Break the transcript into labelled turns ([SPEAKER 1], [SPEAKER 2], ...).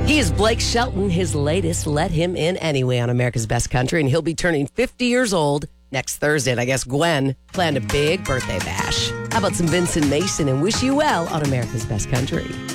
[SPEAKER 1] He is Blake Shelton. His latest, Let Him In Anyway, on America's Best Country, and he'll be turning 50 years old next Thursday. And I guess Gwen planned a big birthday bash. How about some Vincent Mason and Wish You Well on America's Best Country?